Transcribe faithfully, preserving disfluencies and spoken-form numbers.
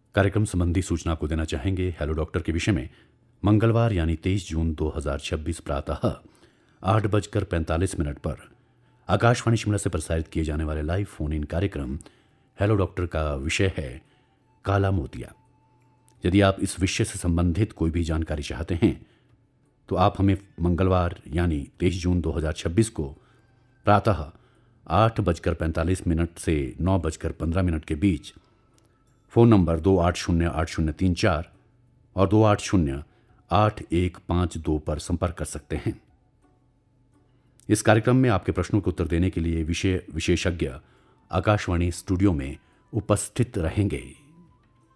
कार्यक्रम संबंधी सूचना आपको देना चाहेंगे हेलो डॉक्टर के विषय में। मंगलवार यानी तेईस जून दो हज़ार छब्बीस प्रातः आठ बजकर पैंतालीस मिनट पर आकाशवाणी शिमला से प्रसारित किए जाने वाले लाइव फोन इन कार्यक्रम हेलो डॉक्टर का विषय है काला मोतिया। यदि आप इस विषय से संबंधित कोई भी जानकारी चाहते हैं तो आप हमें मंगलवार यानी तेईस जून दो हज़ार छब्बीस को प्रातः आठ बजकर पैंतालीस मिनट से नौ बजकर पंद्रह मिनट के बीच फ़ोन नंबर दो आठ शून्य आठ शून्य तीन चार और दो आठ शून्य आठ एक पाँच दो पर संपर्क कर सकते हैं। इस कार्यक्रम में आपके प्रश्नों के उत्तर देने के लिए विषय विशेषज्ञ आकाशवाणी स्टूडियो में उपस्थित रहेंगे।